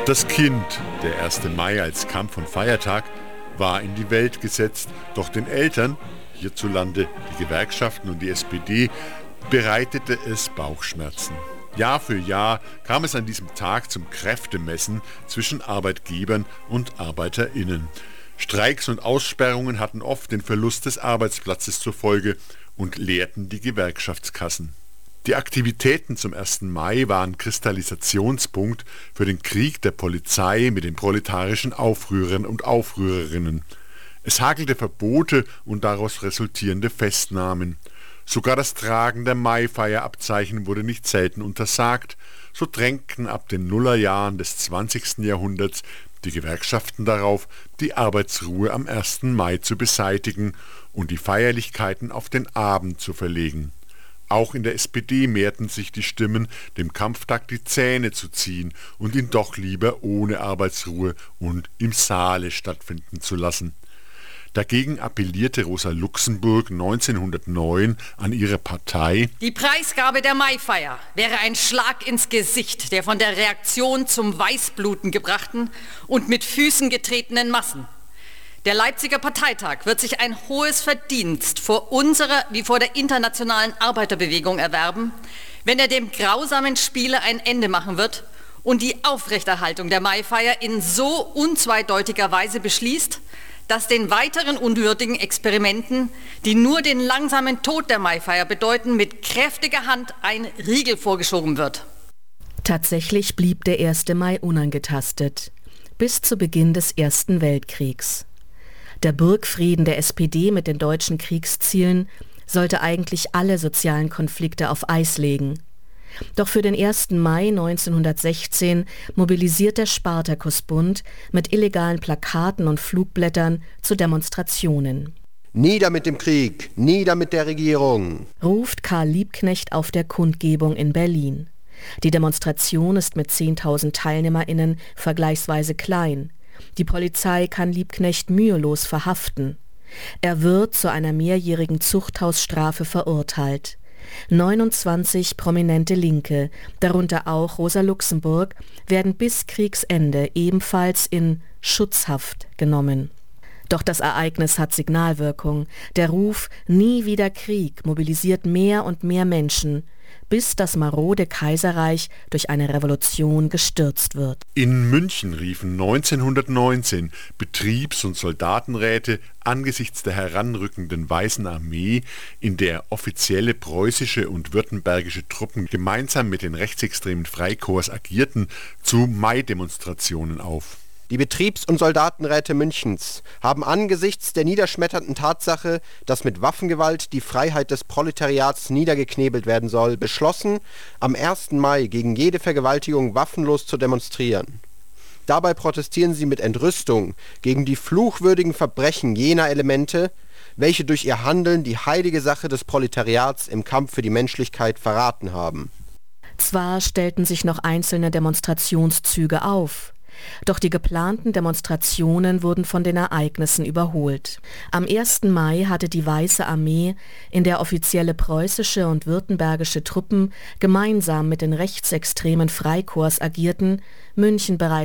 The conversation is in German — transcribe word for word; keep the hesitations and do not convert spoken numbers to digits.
Das Kind, der erste Mai als Kampf- und Feiertag, war in die Welt gesetzt, doch den Eltern, hierzulande die Gewerkschaften und die S P D, bereitete es Bauchschmerzen. Jahr für Jahr kam es an diesem Tag zum Kräftemessen zwischen Arbeitgebern und ArbeiterInnen. Streiks und Aussperrungen hatten oft den Verlust des Arbeitsplatzes zur Folge und leerten die Gewerkschaftskassen. Die Aktivitäten zum ersten Mai waren Kristallisationspunkt für den Krieg der Polizei mit den proletarischen Aufrührern und Aufrührerinnen. Es hagelte Verbote und daraus resultierende Festnahmen. Sogar das Tragen der Maifeierabzeichen wurde nicht selten untersagt. So drängten ab den Nullerjahren des zwanzigsten Jahrhunderts die Gewerkschaften darauf, die Arbeitsruhe am ersten Mai zu beseitigen und die Feierlichkeiten auf den Abend zu verlegen. Auch in der S P D mehrten sich die Stimmen, dem Kampftag die Zähne zu ziehen und ihn doch lieber ohne Arbeitsruhe und im Saale stattfinden zu lassen. Dagegen appellierte Rosa Luxemburg neunzehnhundertneun an ihre Partei: Die Preisgabe der Maifeier wäre ein Schlag ins Gesicht der von der Reaktion zum Weißbluten gebrachten und mit Füßen getretenen Massen. Der Leipziger Parteitag wird sich ein hohes Verdienst vor unserer wie vor der internationalen Arbeiterbewegung erwerben, wenn er dem grausamen Spiele ein Ende machen wird und die Aufrechterhaltung der Maifeier in so unzweideutiger Weise beschließt, dass den weiteren unwürdigen Experimenten, die nur den langsamen Tod der Maifeier bedeuten, mit kräftiger Hand ein Riegel vorgeschoben wird. Tatsächlich blieb der erste Mai unangetastet, bis zu Beginn des Ersten Weltkriegs. Der Burgfrieden der S P D mit den deutschen Kriegszielen sollte eigentlich alle sozialen Konflikte auf Eis legen. Doch für den ersten Mai neunzehnhundertsechzehn mobilisiert der Spartakusbund mit illegalen Plakaten und Flugblättern zu Demonstrationen. Nieder mit dem Krieg, nieder mit der Regierung, ruft Karl Liebknecht auf der Kundgebung in Berlin. Die Demonstration ist mit zehntausend TeilnehmerInnen vergleichsweise klein. Die Polizei kann Liebknecht mühelos verhaften. Er wird zu einer mehrjährigen Zuchthausstrafe verurteilt. neunundzwanzig prominente Linke, darunter auch Rosa Luxemburg, werden bis Kriegsende ebenfalls in Schutzhaft genommen. Doch das Ereignis hat Signalwirkung. Der Ruf »Nie wieder Krieg« mobilisiert mehr und mehr Menschen, bis das marode Kaiserreich durch eine Revolution gestürzt wird. In München riefen neunzehnhundertneunzehn Betriebs- und Soldatenräte angesichts der heranrückenden Weißen Armee, in der offizielle preußische und württembergische Truppen gemeinsam mit den rechtsextremen Freikorps agierten, zu Mai-Demonstrationen auf. Die Betriebs- und Soldatenräte Münchens haben angesichts der niederschmetternden Tatsache, dass mit Waffengewalt die Freiheit des Proletariats niedergeknebelt werden soll, beschlossen, am ersten Mai gegen jede Vergewaltigung waffenlos zu demonstrieren. Dabei protestieren sie mit Entrüstung gegen die fluchwürdigen Verbrechen jener Elemente, welche durch ihr Handeln die heilige Sache des Proletariats im Kampf für die Menschlichkeit verraten haben. Zwar stellten sich noch einzelne Demonstrationszüge auf, doch die geplanten Demonstrationen wurden von den Ereignissen überholt. Am ersten Mai hatte die Weiße Armee, in der offizielle preußische und württembergische Truppen gemeinsam mit den rechtsextremen Freikorps agierten, München bereits